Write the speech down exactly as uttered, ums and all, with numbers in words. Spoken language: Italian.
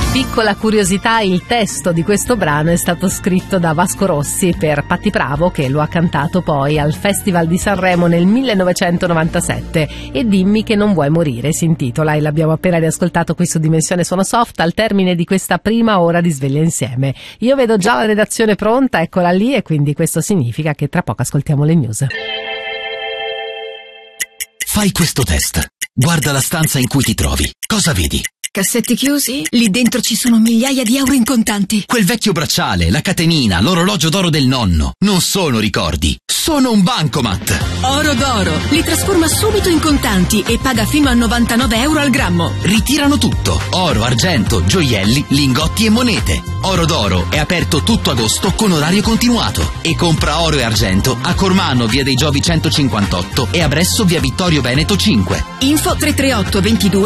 Piccola curiosità, il testo di questo brano è stato scritto da Vasco Rossi per Patti Bravo, che lo ha cantato poi al Festival di Sanremo nel millenovecentonovantasette. E dimmi che non vuoi morire si intitola, e l'abbiamo appena riascoltato qui su Dimensione Suono Soft al termine di questa prima ora di Sveglia Insieme. Io vedo già la redazione pronta, eccola lì, e quindi questo significa che tra poco ascoltiamo le news. Fai questo test. Guarda la stanza in cui ti trovi. Cosa vedi? Cassetti chiusi? Lì dentro ci sono migliaia di euro in contanti. Quel vecchio bracciale, la catenina, l'orologio d'oro del nonno. Non sono ricordi, sono un bancomat. Oro d'oro. Li trasforma subito in contanti e paga fino a novantanove euro al grammo. Ritirano tutto. Oro, argento, gioielli, lingotti e monete. Oro d'oro è aperto tutto agosto con orario continuato. E compra oro e argento a Cormano, via dei Giovi centocinquantotto, e a Bresso, via Vittorio Veneto cinque. Info tre tre otto ventidue